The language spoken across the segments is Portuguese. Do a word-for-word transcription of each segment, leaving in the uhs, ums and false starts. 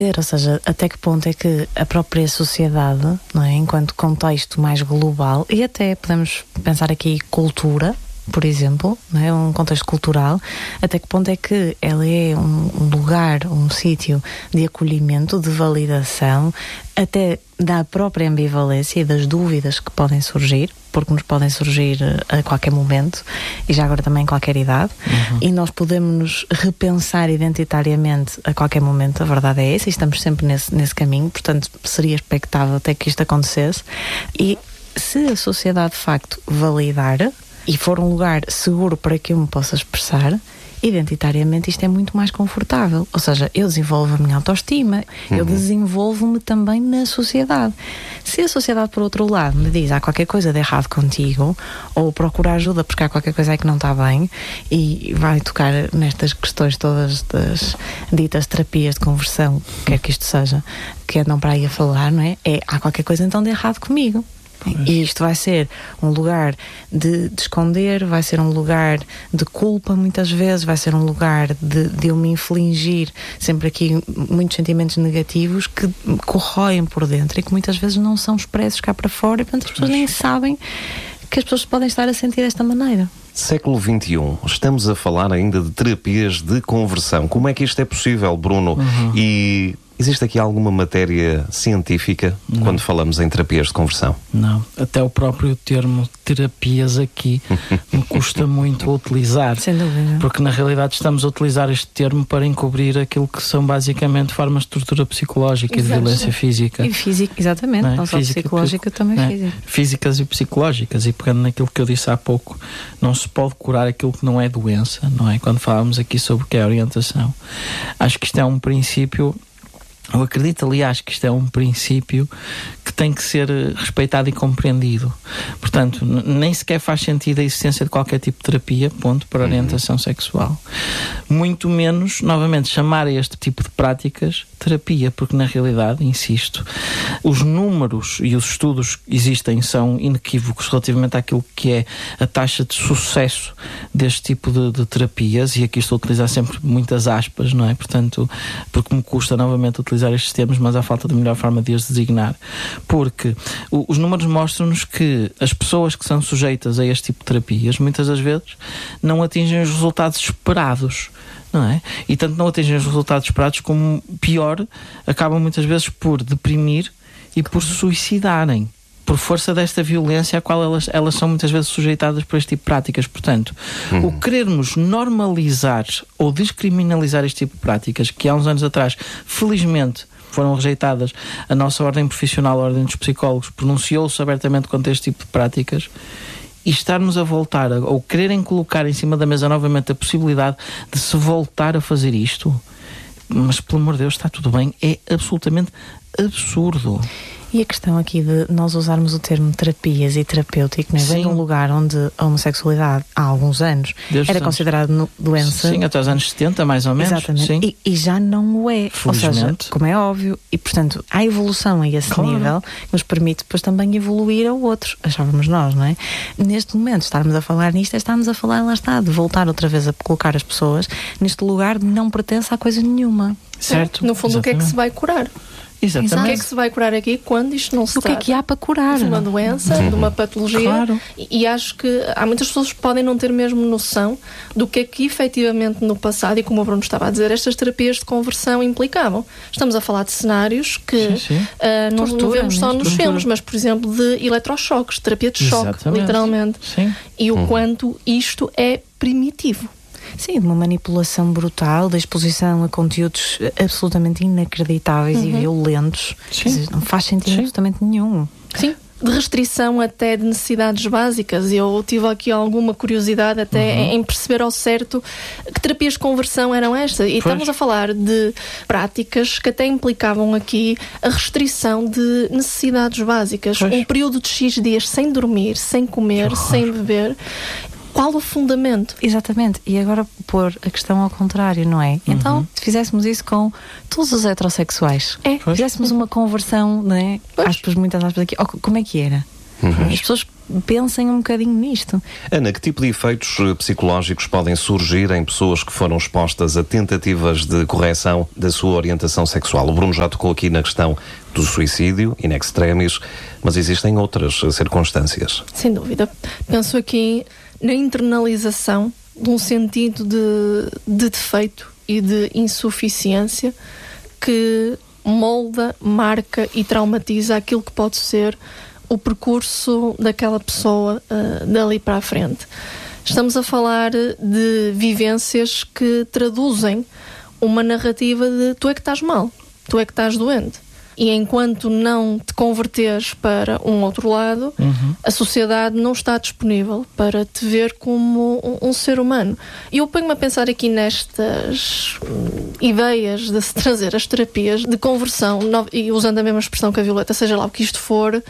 Ou seja, até que ponto é que a própria sociedade, não é, enquanto contexto mais global, e até podemos pensar aqui cultura, por exemplo, não é, um contexto cultural, até que ponto é que ela é um, um lugar, um sítio de acolhimento, de validação, até da própria ambivalência e das dúvidas que podem surgir, porque nos podem surgir a qualquer momento e já agora também em qualquer idade, uhum. E nós podemos nos repensar identitariamente a qualquer momento, a verdade é essa, e estamos sempre nesse, nesse caminho, portanto seria expectável até que isto acontecesse. E se a sociedade de facto validar e for um lugar seguro para que eu me possa expressar, identitariamente isto é muito mais confortável. Ou seja, eu desenvolvo a minha autoestima, uhum. Eu desenvolvo-me também na sociedade. Se a sociedade, por outro lado, me diz há qualquer coisa de errado contigo, ou procura ajuda porque há qualquer coisa aí que não está bem, e vai tocar nestas questões todas das ditas terapias de conversão, quer que isto seja, que andam para aí a falar, não é? É, há qualquer coisa então de errado comigo. E isto vai ser um lugar de, de esconder, vai ser um lugar de culpa muitas vezes, vai ser um lugar de, de eu me infligir sempre aqui muitos sentimentos negativos que corroem por dentro e que muitas vezes não são expressos cá para fora, e portanto as pessoas nem sabem que as pessoas podem estar a sentir desta maneira. Século vinte e um, estamos a falar ainda de terapias de conversão. Como é que isto é possível, Bruno? Uhum. E existe aqui alguma matéria científica Não. quando falamos em terapias de conversão? Não, até o próprio termo terapias aqui me custa muito a utilizar. Sem dúvida. Porque na realidade estamos a utilizar este termo para encobrir aquilo que são basicamente formas de tortura psicológica Exato. E de violência física. E física, exatamente, não, é? não só física, psicológica, também é? física. Físicas e psicológicas, e pegando naquilo que eu disse há pouco, não se pode curar aquilo que não é doença, não é? Quando falávamos aqui sobre o que é orientação. Acho que isto é um princípio, eu acredito, aliás, que isto é um princípio que tem que ser respeitado e compreendido. Portanto, n- nem sequer faz sentido a existência de qualquer tipo de terapia, ponto, para orientação uhum. sexual. Muito menos, novamente, chamar a este tipo de práticas terapia, porque na realidade, insisto, os números e os estudos que existem são inequívocos relativamente àquilo que é a taxa de sucesso deste tipo de, de terapias, e aqui estou a utilizar sempre muitas aspas, não é? Portanto, porque me custa novamente utilizar estes termos, mas há falta de melhor forma de os designar. Porque o, os números mostram-nos que as pessoas que são sujeitas a este tipo de terapias, muitas das vezes, não atingem os resultados esperados. Não é? E tanto não atingem os resultados esperados, como pior, acabam muitas vezes por deprimir e por se suicidarem, por força desta violência à qual elas, elas são muitas vezes sujeitadas por este tipo de práticas. Portanto, hum. o querermos normalizar ou descriminalizar este tipo de práticas, que há uns anos atrás, felizmente, foram rejeitadas, a nossa ordem profissional, a ordem dos psicólogos, pronunciou-se abertamente contra este tipo de práticas, e estarmos a voltar, a, ou quererem colocar em cima da mesa novamente a possibilidade de se voltar a fazer isto, mas pelo amor de Deus, está tudo bem, é absolutamente absurdo. E a questão aqui de nós usarmos o termo terapias e terapêutico, não é? Vem de um lugar onde a homossexualidade, há alguns anos, Desde era considerada doença. Sim, até os anos setenta, mais ou menos. Exatamente. Sim. E, e já não o é. Ou seja, como é óbvio. E, portanto, há evolução a esse claro. nível, que nos permite depois também evoluir a outros. Achávamos nós, não é? Neste momento, estarmos a falar nisto, é estarmos a falar, lá está, de voltar outra vez a colocar as pessoas neste lugar de não pertence a coisa nenhuma. Certo. É, no fundo, Exatamente. o que é que se vai curar? Exatamente. O que é que se vai curar aqui quando isto não se trata? O que é que há para curar? De uma doença, uhum. de uma patologia. Claro. E, e acho que há muitas pessoas que podem não ter mesmo noção do que é que efetivamente no passado, e como o Bruno estava a dizer, estas terapias de conversão implicavam. Estamos a falar de cenários que sim, sim. Uh, não, não vemos só nos tortura. filmes, mas por exemplo de eletrochoques, terapia de choque, Exatamente. literalmente. Sim. E o uhum. quanto isto é primitivo. Sim, de uma manipulação brutal, da exposição a conteúdos absolutamente inacreditáveis uhum. e violentos. Sim. Não faz sentido Sim. absolutamente nenhum. Sim. De restrição até de necessidades básicas. Eu tive aqui alguma curiosidade até uhum. em perceber ao certo que terapias de conversão eram estas. E pois. estamos a falar de práticas que até implicavam aqui a restrição de necessidades básicas. Pois. Um período de X dias sem dormir, sem comer, sem beber. Qual o fundamento? Exatamente. E agora pôr a questão ao contrário, não é? Uhum. Então, se fizéssemos isso com todos os heterossexuais, é. fizéssemos uma conversão, não é? Aspas, muitas aspas aqui, oh, como é que era? Uhum. As pessoas pensem um bocadinho nisto. Ana, que tipo de efeitos psicológicos podem surgir em pessoas que foram expostas a tentativas de correção da sua orientação sexual? O Bruno já tocou aqui na questão do suicídio, in extremis, mas existem outras circunstâncias. Sem dúvida. Penso aqui na internalização de um sentido de, de defeito e de insuficiência que molda, marca e traumatiza aquilo que pode ser o percurso daquela pessoa uh, dali para a frente. Estamos a falar de vivências que traduzem uma narrativa de tu é que estás mal, tu é que estás doente. E enquanto não te converteres para um outro lado, uhum. a sociedade não está disponível para te ver como um, um ser humano. E eu ponho-me a pensar aqui nestas hum, ideias de se trazer as terapias de conversão, no, e usando a mesma expressão que a Violeta, seja lá o que isto for,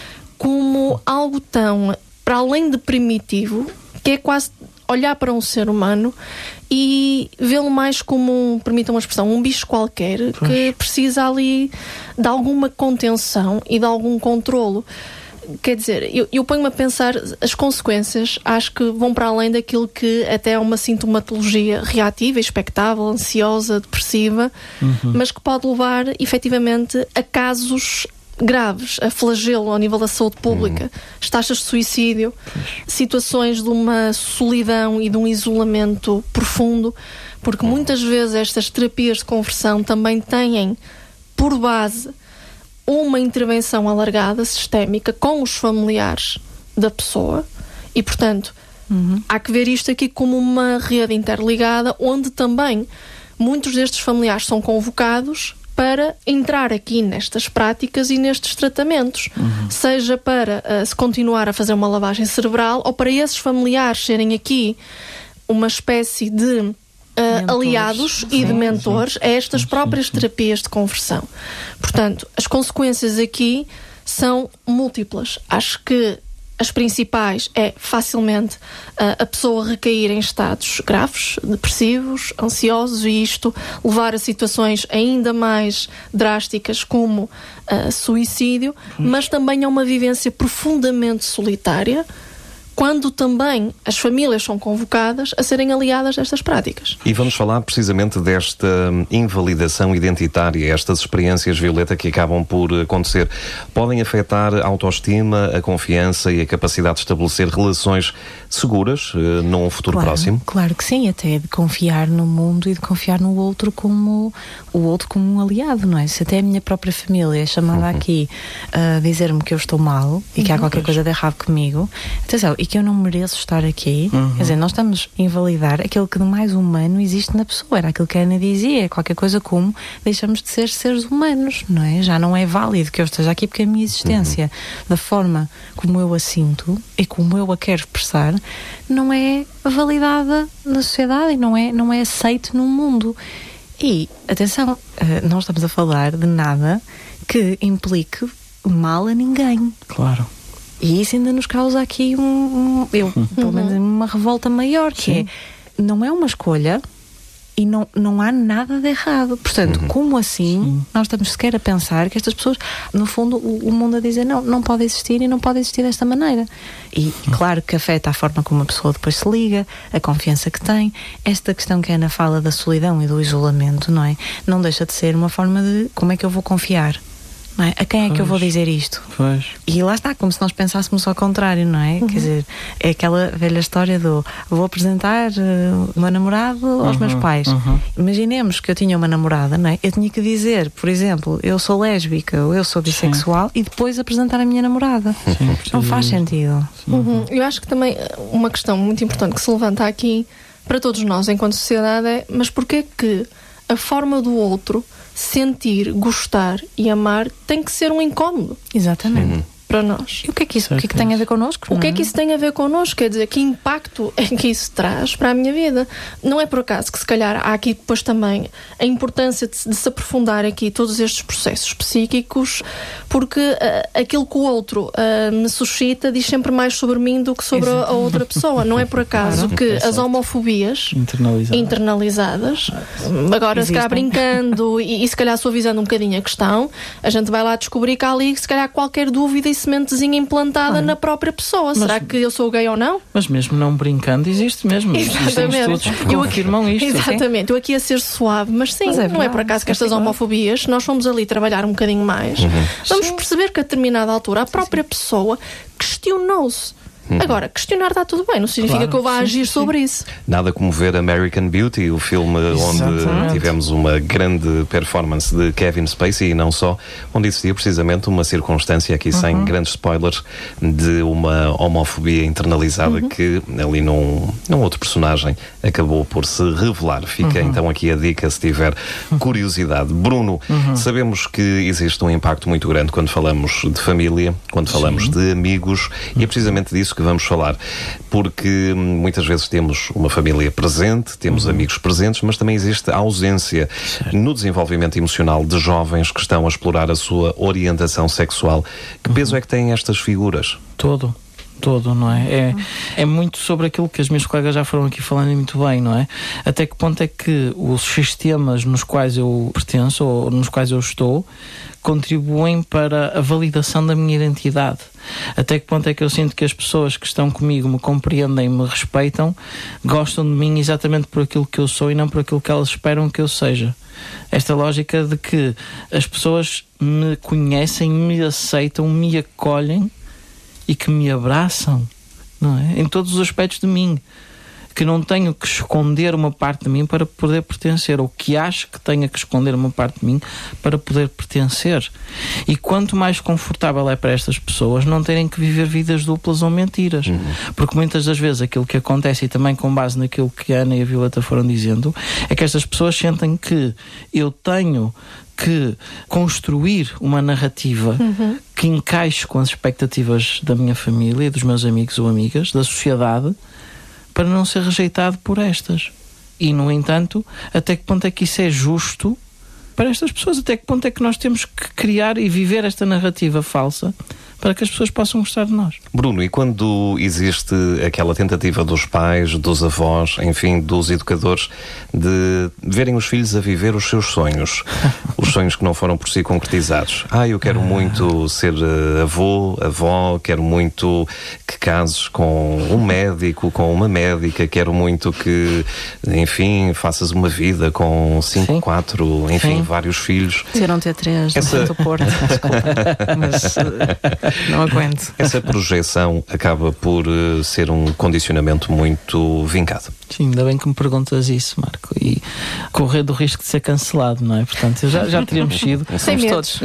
como algo tão, para além de primitivo, que é quase olhar para um ser humano e vê-lo mais como, um, permitam uma expressão, um bicho qualquer, pois. Que precisa ali de alguma contenção e de algum controlo. Quer dizer, eu, eu ponho-me a pensar, as consequências acho que vão para além daquilo que até é uma sintomatologia reativa, expectável, ansiosa, depressiva, uhum. mas que pode levar efetivamente a casos graves, a flagelo ao nível da saúde pública, hum. as taxas de suicídio, pois. Situações de uma solidão e de um isolamento profundo, porque hum. muitas vezes estas terapias de conversão também têm por base uma intervenção alargada, sistémica, com os familiares da pessoa e, portanto, uhum. há que ver isto aqui como uma rede interligada, onde também muitos destes familiares são convocados para entrar aqui nestas práticas e nestes tratamentos, uhum. seja para uh, se continuar a fazer uma lavagem cerebral ou para esses familiares serem aqui uma espécie de uh, aliados sim, e de mentores sim. a estas sim, próprias sim, sim. terapias de conversão. Portanto, as consequências aqui são múltiplas. Acho que as principais é facilmente uh, a pessoa recair em estados graves, depressivos, ansiosos, e isto levar a situações ainda mais drásticas como uh, suicídio, hum. mas também é uma vivência profundamente solitária, quando também as famílias são convocadas a serem aliadas a estas práticas. E vamos falar precisamente desta invalidação identitária, estas experiências, Violeta, que acabam por acontecer. Podem afetar a autoestima, a confiança e a capacidade de estabelecer relações seguras uh, num futuro claro, próximo? Claro que sim, até de confiar no mundo e de confiar no outro como o outro como um aliado, não é? Se até a minha própria família é chamada uhum. aqui a uh, dizer-me que eu estou mal e que uhum. há qualquer coisa de errado comigo, atenção, e que eu não mereço estar aqui, uhum. quer dizer, nós estamos a invalidar aquilo que de mais humano existe na pessoa. Era aquilo que a Ana dizia, qualquer coisa como deixamos de ser seres humanos, não é? Já não é válido que eu esteja aqui porque a minha existência, uhum. da forma como eu a sinto e como eu a quero expressar, não é validada na sociedade e não é, não é aceito no mundo. E, atenção, não estamos a falar de nada que implique mal a ninguém. Claro. E isso ainda nos causa aqui um, um eu, uhum. pelo menos uma revolta maior, que Sim. é, não é uma escolha e não, não há nada de errado. Portanto, uhum. como assim Sim. nós estamos sequer a pensar que estas pessoas, no fundo, o, o mundo a dizer não, não pode existir e não pode existir desta maneira. E claro que afeta a forma como a pessoa depois se liga, a confiança que tem. Esta questão que a Ana fala da solidão e do isolamento, não é? Não deixa de ser uma forma de como é que eu vou confiar? Não é? A quem é pois, que eu vou dizer isto? Pois. E lá está, como se nós pensássemos ao contrário, não é? Uhum. Quer dizer, é aquela velha história do vou apresentar uh, o meu namorado aos uhum, meus pais. Uhum. Imaginemos que eu tinha uma namorada, não é? Eu tinha que dizer, por exemplo, eu sou lésbica ou eu sou bissexual Sim. e depois apresentar a minha namorada. Sim, não faz sentido. Uhum. Eu acho que também uma questão muito importante que se levanta aqui para todos nós enquanto sociedade é, mas porquê que a forma do outro sentir, gostar e amar tem que ser um incómodo. Exatamente. Uhum. Para nós. E o que é que isso, o que é que tem a ver connosco? O que é que isso tem a ver connosco? Quer dizer, que impacto é que isso traz para a minha vida? Não é por acaso que se calhar há aqui depois também a importância de, de se aprofundar aqui todos estes processos psíquicos, porque uh, aquilo que o outro uh, me suscita diz sempre mais sobre mim do que sobre a, a outra pessoa. Não é por acaso claro. que as homofobias internalizadas, internalizadas agora Existem. se calhar brincando e, e se calhar suavizando um bocadinho a questão, a gente vai lá descobrir que há ali se calhar qualquer dúvida e sementezinha implantada ah, na própria pessoa. Mas, será que eu sou gay ou não? Mas mesmo não brincando, existe mesmo. Exatamente. Existem estudos que confirmam isto. Exatamente. Eu aqui a ser suave, mas sim, mas é não é por acaso que estas homofobias, se nós fomos ali trabalhar um bocadinho mais, uhum. vamos sim. perceber que a determinada altura a própria sim. pessoa questionou-se. Uhum. Agora, questionar está tudo bem, não significa claro, que eu vá sim, agir sim. sobre isso. Nada como ver American Beauty, o filme Exatamente. onde tivemos uma grande performance de Kevin Spacey e não só, onde existia precisamente uma circunstância aqui, uhum. sem grandes spoilers, de uma homofobia internalizada uhum. que ali num, num outro personagem acabou por se revelar. Fica uhum. então aqui a dica se tiver curiosidade. Bruno, uhum. sabemos que existe um impacto muito grande quando falamos de família, quando falamos sim. de amigos, uhum. e é precisamente disso que vamos falar, porque muitas vezes temos uma família presente, temos uhum. amigos presentes, mas também existe a ausência certo. no desenvolvimento emocional de jovens que estão a explorar a sua orientação sexual. Que peso uhum. é que têm estas figuras? Todo. Todo, não é? É, é muito sobre aquilo que as minhas colegas já foram aqui falando muito bem, não é? Até que ponto é que os sistemas nos quais eu pertenço ou nos quais eu estou contribuem para a validação da minha identidade? Até que ponto é que eu sinto que as pessoas que estão comigo me compreendem, me respeitam, gostam de mim exatamente por aquilo que eu sou e não por aquilo que elas esperam que eu seja? Esta lógica de que as pessoas me conhecem, me aceitam, me acolhem e que me abraçam, não é? Em todos os aspectos de mim, que não tenho que esconder uma parte de mim para poder pertencer, ou que acho que tenha que esconder uma parte de mim para poder pertencer. E quanto mais confortável é para estas pessoas não terem que viver vidas duplas ou mentiras, uhum. porque muitas das vezes aquilo que acontece, e também com base naquilo que a Ana e a Violeta foram dizendo, é que estas pessoas sentem que eu tenho que construir uma narrativa uhum. que encaixe com as expectativas da minha família, dos meus amigos ou amigas, da sociedade, para não ser rejeitado por estas. E, no entanto, até que ponto é que isso é justo para estas pessoas? Até que ponto é que nós temos que criar e viver esta narrativa falsa para que as pessoas possam gostar de nós? Bruno, e quando existe aquela tentativa dos pais, dos avós, enfim, dos educadores, de verem os filhos a viver os seus sonhos, os sonhos que não foram por si concretizados? Ah, eu quero muito ser avô, avó, quero muito que cases com um médico, com uma médica, quero muito que, enfim, faças uma vida com cinco, Sim. quatro, enfim, Sim. vários filhos. Ser um T três Essa... do Porto, desculpa, mas uh, não aguento. Essa projeção acaba por uh, ser um condicionamento muito vincado. Sim, ainda bem que me perguntas isso, Marco, e correr do risco de ser cancelado, não é? Portanto, eu já, já teríamos sido, somos todos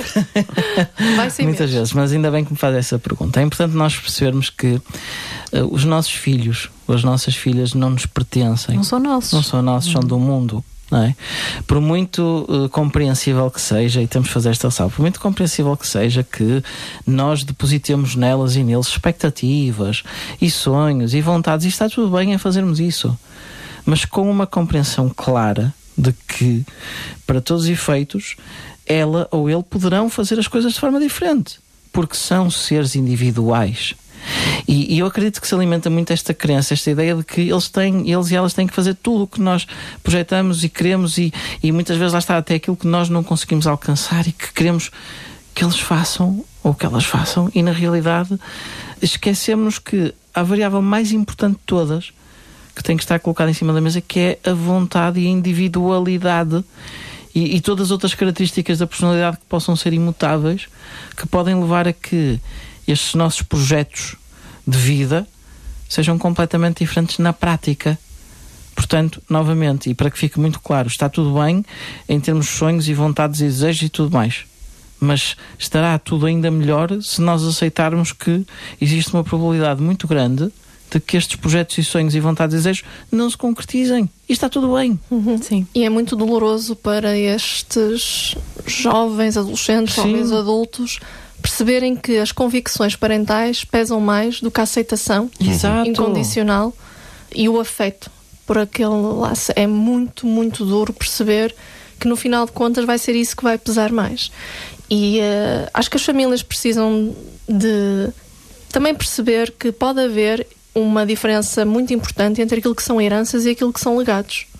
Vai sem muitas vezes, mas ainda bem que me faz essa pergunta. É importante nós percebermos que uh, os nossos filhos, as nossas filhas não nos pertencem. Não são nossos. Não são nossos, são do mundo. Não é? Por muito uh, compreensível que seja, e temos de fazer esta ressalva, por muito compreensível que seja que nós depositemos nelas e neles expectativas e sonhos e vontades, e está tudo bem em fazermos isso, mas com uma compreensão clara de que, para todos os efeitos, ela ou ele poderão fazer as coisas de forma diferente, porque são seres individuais. E, e eu acredito que se alimenta muito esta crença, esta ideia de que eles têm, eles e elas têm que fazer tudo o que nós projetamos e queremos, e, e muitas vezes lá está até aquilo que nós não conseguimos alcançar e que queremos que eles façam ou que elas façam, e na realidade esquecemos que a variável mais importante de todas, que tem que estar colocada em cima da mesa, que é a vontade e a individualidade e, e todas as outras características da personalidade que possam ser imutáveis, que podem levar a que estes nossos projetos de vida sejam completamente diferentes na prática. Portanto, novamente, e para que fique muito claro, está tudo bem em termos de sonhos e vontades e desejos e tudo mais, mas estará tudo ainda melhor se nós aceitarmos que existe uma probabilidade muito grande de que estes projetos e sonhos e vontades e desejos não se concretizem. E está tudo bem. Uhum. Sim. E é muito doloroso para estes jovens, adolescentes, Sim. jovens adultos, perceberem que as convicções parentais pesam mais do que a aceitação Exato. incondicional e o afeto por aquele laço. É muito, muito duro perceber que no final de contas vai ser isso que vai pesar mais. E uh, acho que as famílias precisam de também perceber que pode haver uma diferença muito importante entre aquilo que são heranças e aquilo que são legados.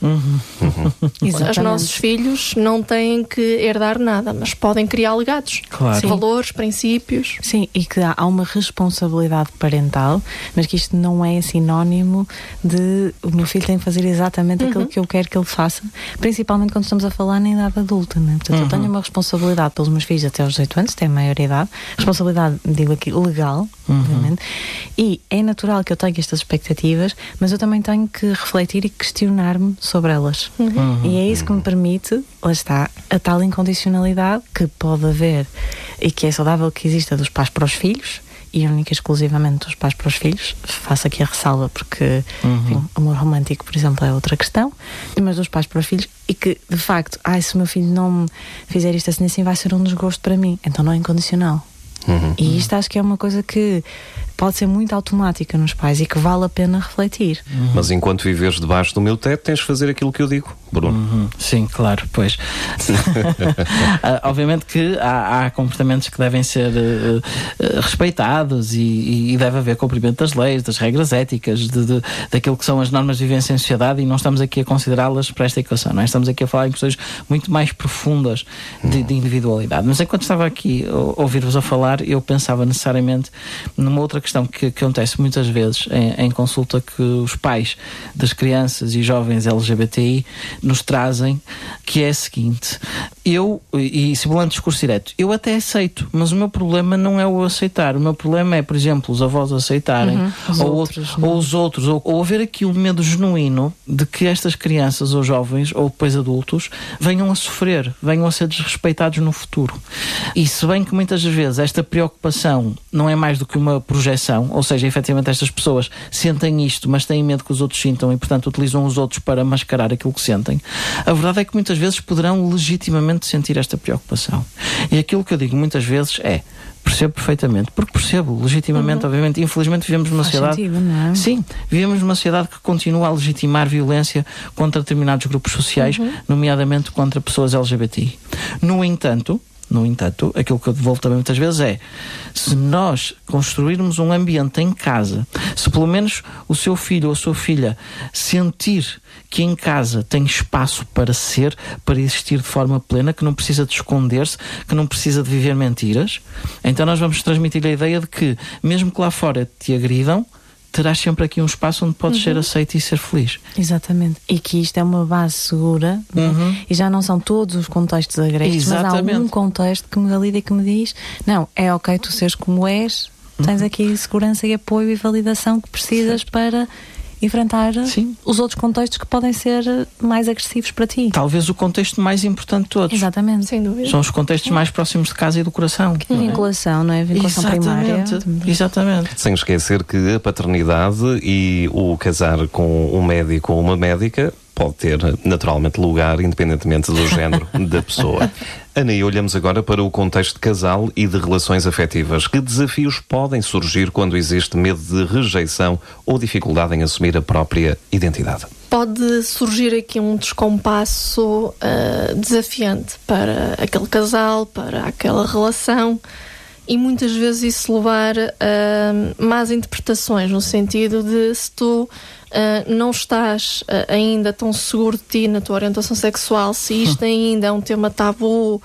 Uhum. Uhum. Os nossos filhos não têm que herdar nada, mas podem criar legados, claro. valores, princípios. Sim, e que há uma responsabilidade parental, mas que isto não é sinónimo de o meu filho tem que fazer exatamente uhum. aquilo que eu quero que ele faça, principalmente quando estamos a falar na idade adulta, né? Portanto, uhum. eu tenho uma responsabilidade pelos meus filhos até aos dezoito anos, têm a maioridade, responsabilidade, digo aqui, legal, uhum. obviamente, e é natural que eu tenha estas expectativas, mas eu também tenho que refletir e questionar-me sobre elas. Uhum. E é isso que me permite, lá está, a tal incondicionalidade que pode haver e que é saudável que exista dos pais para os filhos e única e exclusivamente dos pais para os filhos. Faço aqui a ressalva porque uhum. enfim, amor romântico, por exemplo, é outra questão, mas dos pais para os filhos, e que de facto, ai, se o meu filho não me fizer isto assim, assim vai ser um desgosto para mim, então não é incondicional. Uhum. E isto acho que é uma coisa que pode ser muito automática nos pais e que vale a pena refletir. Uhum. Mas enquanto viveres debaixo do meu teto, tens de fazer aquilo que eu digo, Bruno. Uhum. Sim, claro, pois. Obviamente que há, há comportamentos que devem ser uh, uh, respeitados e, e deve haver cumprimento das leis, das regras éticas, de, de, daquilo que são as normas de vivência em sociedade, e não estamos aqui a considerá-las para esta equação, não é? Estamos aqui a falar em questões muito mais profundas de, de individualidade. Mas enquanto estava aqui a ouvir-vos a falar, eu pensava necessariamente numa outra questão que, que acontece muitas vezes em, em consulta, que os pais das crianças e jovens L G B T I nos trazem, que é a seguinte: eu, e simulando discurso direto, eu até aceito, mas o meu problema não é o aceitar, o meu problema é, por exemplo, os avós aceitarem, uhum, os ou, outros, outro, ou os outros, ou, ou haver aqui um medo genuíno de que estas crianças ou jovens, ou depois adultos, venham a sofrer, venham a ser desrespeitados no futuro. E se bem que muitas vezes esta preocupação não é mais do que uma projeção, ou seja, efetivamente estas pessoas sentem isto, mas têm medo que os outros sintam e, portanto, utilizam os outros para mascarar aquilo que sentem, a verdade é que muitas vezes poderão legitimamente sentir esta preocupação. E aquilo que eu digo muitas vezes é: percebo perfeitamente, porque percebo legitimamente, uhum. obviamente, infelizmente vivemos numa Faz sociedade... sentido, não é? Sim, vivemos numa sociedade que continua a legitimar violência contra determinados grupos sociais, uhum. nomeadamente contra pessoas L G B T I. No entanto... No entanto, aquilo que eu devolvo também muitas vezes é: se nós construirmos um ambiente em casa, se pelo menos o seu filho ou a sua filha sentir que em casa tem espaço para ser, para existir de forma plena, que não precisa de esconder-se, que não precisa de viver mentiras, então nós vamos transmitir a ideia de que, mesmo que lá fora te agridam, terás sempre aqui um espaço onde podes uhum. ser aceito e ser feliz. Exatamente. E que isto é uma base segura, uhum. né? E já não são todos os contextos agrestes, mas há um contexto que me valida e que me diz: não, é ok tu seres como és, tens uhum. aqui segurança e apoio e validação que precisas certo. Para enfrentar Sim. os outros contextos que podem ser mais agressivos para ti. Talvez o contexto mais importante de todos. Exatamente. Sem dúvida. São os contextos mais próximos de casa e do coração. Que vinculação, não é? Vinculação Exatamente. primária. Exatamente. Sem esquecer que a paternidade e o casar com um médico ou uma médica pode ter naturalmente lugar, independentemente do género da pessoa. Ana, e olhamos agora para o contexto de casal e de relações afetivas. Que desafios podem surgir quando existe medo de rejeição ou dificuldade em assumir a própria identidade? Pode surgir aqui um descompasso uh, desafiante para aquele casal, para aquela relação, e muitas vezes isso levar a más interpretações, no sentido de, se tu Uh, não estás uh, ainda tão seguro de ti na tua orientação sexual, se isto ainda é um tema tabu,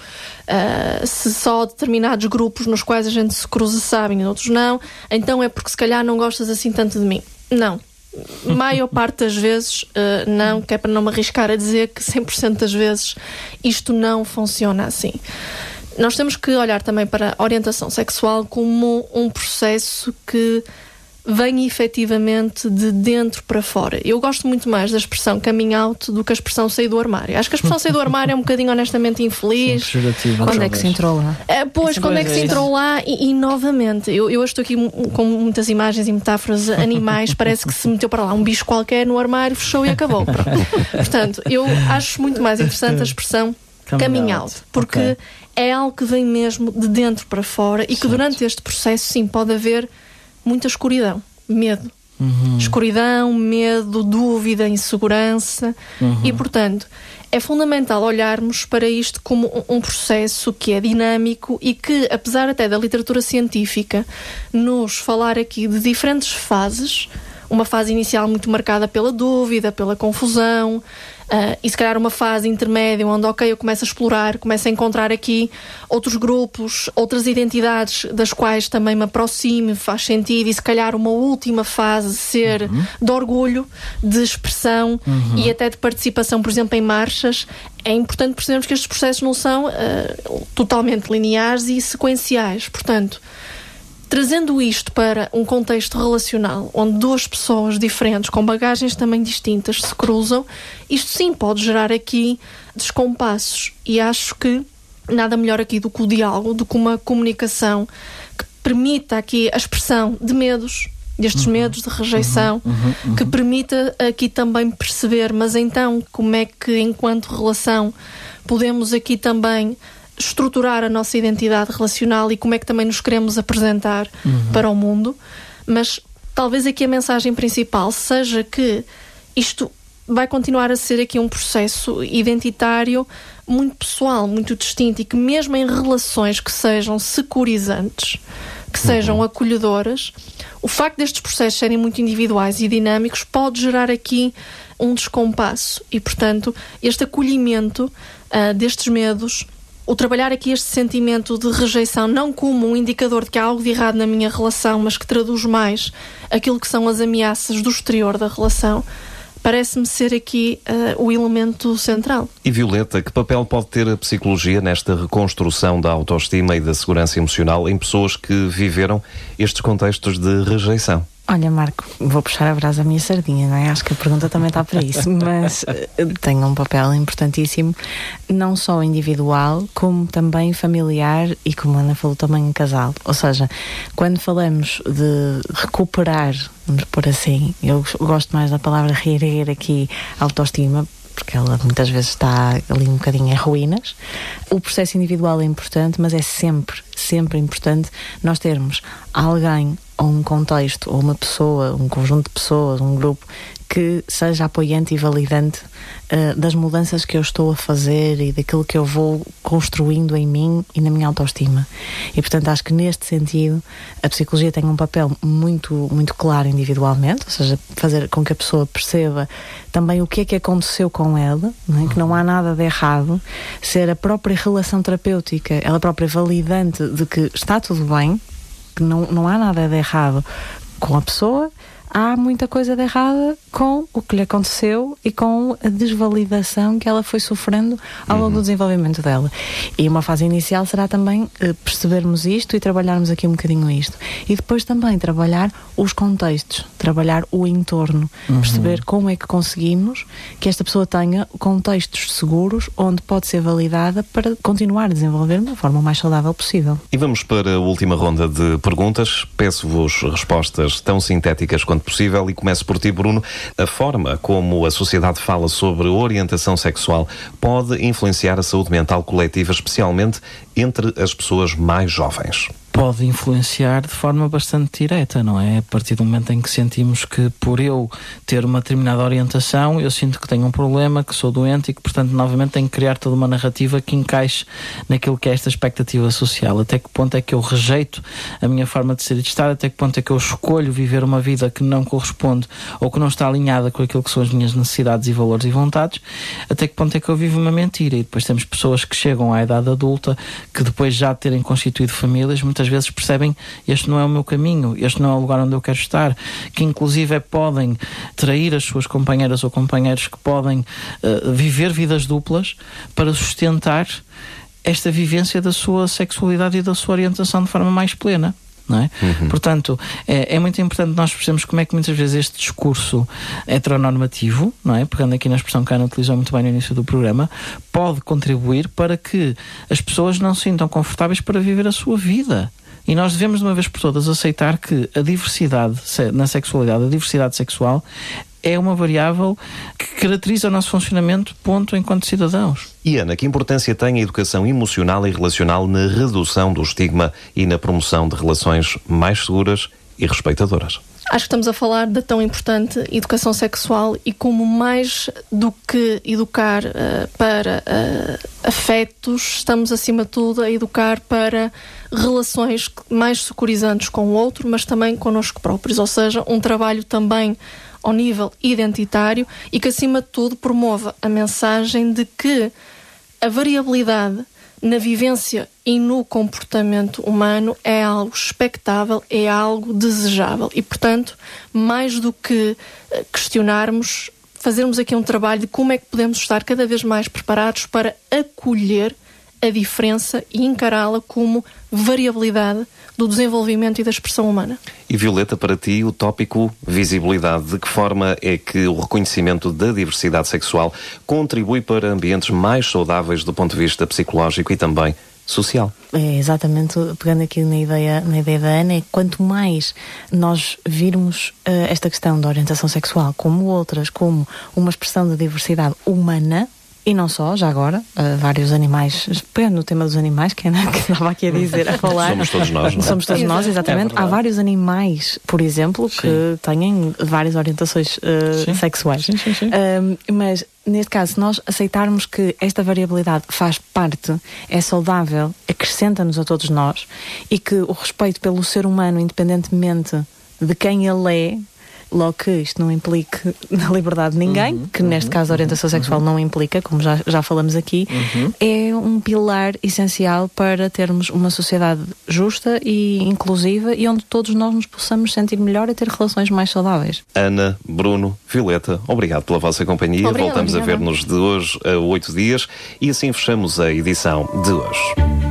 uh, se só determinados grupos nos quais a gente se cruza sabem e outros não, então é porque se calhar não gostas assim tanto de mim. Não. Maior parte das vezes uh, não, que é para não me arriscar a dizer que cem por cento das vezes isto não funciona assim. Nós temos que olhar também para a orientação sexual como um processo que vem efetivamente de dentro para fora. Eu gosto muito mais da expressão coming out do que a expressão sair do armário. Acho que a expressão sair do armário é um bocadinho honestamente infeliz. Sim, quando é que se entrou lá? É, pois, quando é que se entrou lá? E, e novamente, eu, eu estou aqui com muitas imagens e metáforas animais, parece que se meteu para lá um bicho qualquer no armário, fechou e acabou. Portanto, eu acho muito mais interessante a expressão coming out, porque okay. é algo que vem mesmo de dentro para fora e que certo. Durante este processo, sim, pode haver muita escuridão, medo. Uhum. Escuridão, medo, dúvida, insegurança. Uhum. E, portanto, é fundamental olharmos para isto como um, um processo que é dinâmico e que, apesar até da literatura científica nos falar aqui de diferentes fases, uma fase inicial muito marcada pela dúvida, pela confusão, Uh, e se calhar uma fase intermédia onde, ok, eu começo a explorar, começo a encontrar aqui outros grupos, outras identidades das quais também me aproxime, faz sentido, e se calhar uma última fase ser uhum. de orgulho, de expressão uhum. e até de participação, por exemplo, em marchas. É importante percebermos que estes processos não são uh, totalmente lineares e sequenciais. Portanto, trazendo isto para um contexto relacional, onde duas pessoas diferentes, com bagagens também distintas, se cruzam, isto sim pode gerar aqui descompassos. E acho que nada melhor aqui do que o diálogo, do que uma comunicação que permita aqui a expressão de medos, destes uhum. medos de rejeição, uhum. Uhum. Uhum. que permita aqui também perceber, mas então, como é que, enquanto relação, podemos aqui também estruturar a nossa identidade relacional e como é que também nos queremos apresentar uhum. para o mundo. Mas talvez aqui a mensagem principal seja que isto vai continuar a ser aqui um processo identitário muito pessoal, muito distinto, e que mesmo em relações que sejam securizantes, que sejam uhum. acolhedoras, o facto destes processos serem muito individuais e dinâmicos pode gerar aqui um descompasso. E, portanto, este acolhimento uh, destes medos, o trabalhar aqui este sentimento de rejeição não como um indicador de que há algo de errado na minha relação, mas que traduz mais aquilo que são as ameaças do exterior da relação, parece-me ser aqui uh, o elemento central. E Violeta, que papel pode ter a psicologia nesta reconstrução da autoestima e da segurança emocional em pessoas que viveram estes contextos de rejeição? Olha, Marco, vou puxar a brasa à minha sardinha, não é? Acho que a pergunta também está para isso, mas uh, tem um papel importantíssimo, não só individual, como também familiar e, como a Ana falou, também em casal. Ou seja, quando falamos de recuperar, vamos pôr assim, eu gosto mais da palavra reerguer aqui, autoestima, porque ela muitas vezes está ali um bocadinho em ruínas. O processo individual é importante, mas é sempre, sempre importante nós termos alguém ou um contexto, ou uma pessoa, um conjunto de pessoas, um grupo que seja apoiante e validante uh, das mudanças que eu estou a fazer e daquilo que eu vou construindo em mim e na minha autoestima. E, portanto, acho que neste sentido a psicologia tem um papel muito, muito claro individualmente, ou seja, fazer com que a pessoa perceba também o que é que aconteceu com ela, não é? Que não há nada de errado, ser a própria relação terapêutica, ela própria validante de que está tudo bem, que não, não há nada de errado com a pessoa, há muita coisa de errada com o que lhe aconteceu e com a desvalidação que ela foi sofrendo ao longo uhum. do desenvolvimento dela. E uma fase inicial será também uh, percebermos isto e trabalharmos aqui um bocadinho isto. E depois também trabalhar os contextos, trabalhar o entorno, uhum. perceber como é que conseguimos que esta pessoa tenha contextos seguros onde pode ser validada para continuar a desenvolver de uma forma mais saudável possível. E vamos para a última ronda de perguntas. Peço-vos respostas tão sintéticas quanto possível e começo por ti, Bruno. A forma como a sociedade fala sobre orientação sexual pode influenciar a saúde mental coletiva, especialmente entre as pessoas mais jovens? Pode influenciar de forma bastante direta, não é? A partir do momento em que sentimos que, por eu ter uma determinada orientação, eu sinto que tenho um problema, que sou doente e que, portanto, novamente tenho que criar toda uma narrativa que encaixe naquilo que é esta expectativa social. Até que ponto é que eu rejeito a minha forma de ser e de estar? Até que ponto é que eu escolho viver uma vida que não corresponde ou que não está alinhada com aquilo que são as minhas necessidades e valores e vontades? Até que ponto é que eu vivo uma mentira? E depois temos pessoas que chegam à idade adulta, que depois já de terem constituído famílias, muitas vezes percebem este não é o meu caminho, este não é o lugar onde eu quero estar, que inclusive podem trair as suas companheiras ou companheiros, que podem uh, viver vidas duplas para sustentar esta vivência da sua sexualidade e da sua orientação de forma mais plena. Não é? Uhum. Portanto, é, é muito importante nós percebermos como é que muitas vezes este discurso heteronormativo, não é? Pegando aqui na expressão que a Ana utilizou muito bem no início do programa, pode contribuir para que as pessoas não se sintam confortáveis para viver a sua vida. E nós devemos de uma vez por todas aceitar que a diversidade na sexualidade, a diversidade sexual, é uma variável que caracteriza o nosso funcionamento, ponto, enquanto cidadãos. E Ana, que importância tem a educação emocional e relacional na redução do estigma e na promoção de relações mais seguras e respeitadoras? Acho que estamos a falar da tão importante educação sexual e como mais do que educar uh, para uh, afetos, estamos acima de tudo a educar para relações mais securizantes com o outro, mas também connosco próprios, ou seja, um trabalho também ao nível identitário e que acima de tudo promova a mensagem de que a variabilidade na vivência e no comportamento humano é algo expectável, é algo desejável e, portanto, mais do que questionarmos, fazermos aqui um trabalho de como é que podemos estar cada vez mais preparados para acolher a diferença e encará-la como variabilidade do desenvolvimento e da expressão humana. E Violeta, para ti, o tópico visibilidade, de que forma é que o reconhecimento da diversidade sexual contribui para ambientes mais saudáveis do ponto de vista psicológico e também social? É exatamente, pegando aqui na ideia, na ideia da Ana, é que quanto mais nós virmos uh, esta questão da orientação sexual como outras, como uma expressão da diversidade humana, e não só, já agora, uh, vários animais, pegando no tema dos animais, que, é, que estava aqui a dizer, a falar. Somos todos nós, não é? Somos todos nós, exatamente. É Há vários animais, por exemplo, que sim. têm várias orientações uh, sim. sexuais. Sim, sim, sim. Uh, mas, neste caso, se nós aceitarmos que esta variabilidade faz parte, é saudável, acrescenta-nos a todos nós, e que o respeito pelo ser humano, independentemente de quem ele é, logo que isto não implique na liberdade de ninguém, uhum, que neste uhum, caso a orientação uhum, sexual uhum. não implica, como já, já falamos aqui, uhum. é um pilar essencial para termos uma sociedade justa e inclusiva e onde todos nós nos possamos sentir melhor e ter relações mais saudáveis. Ana, Bruno, Violeta, obrigado pela vossa companhia. Obrigada, Voltamos obrigada. a ver-nos de hoje a oito dias e assim fechamos a edição de hoje.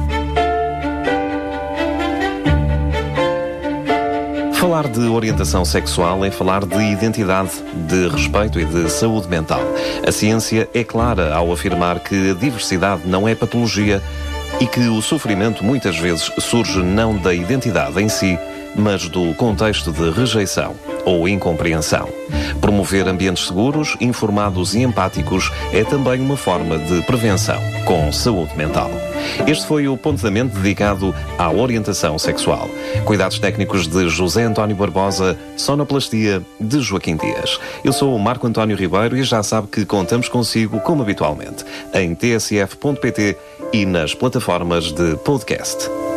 Falar de orientação sexual é falar de identidade, de respeito e de saúde mental. A ciência é clara ao afirmar que a diversidade não é patologia e que o sofrimento muitas vezes surge não da identidade em si, mas do contexto de rejeição ou incompreensão. Promover ambientes seguros, informados e empáticos é também uma forma de prevenção com saúde mental. Este foi o Ponto da Mente dedicado à orientação sexual. Cuidados técnicos de José António Barbosa, sonoplastia de Joaquim Dias. Eu sou o Marco António Ribeiro e já sabe que contamos consigo, como habitualmente, em t s f ponto p t e nas plataformas de podcast.